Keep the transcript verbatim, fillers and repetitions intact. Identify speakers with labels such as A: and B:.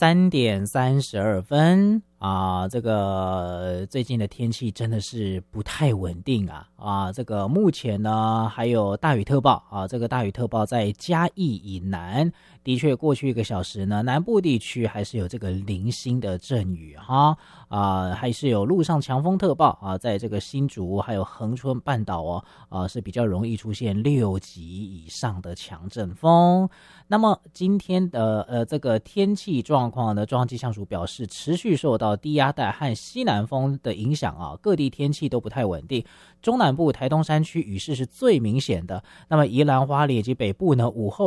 A: 三点三十二分啊，这个最近的天气真的是不太稳定啊啊！这个目前呢还有大雨特报啊，这个大雨特报在嘉义以南，的确过去一个小时呢，南部地区还是有这个零星的阵雨哈啊，还是有陆上强风特报啊，在这个新竹还有恒春半岛哦啊是比较容易出现六级以上的强阵风。那么今天的呃这个天气状况呢，中央气象署表示，持续受到低压带和西南风的影响啊，各地天气都不太稳定。中南部台东山区雨势是最明显的，那么宜兰花莲以及北部呢，午后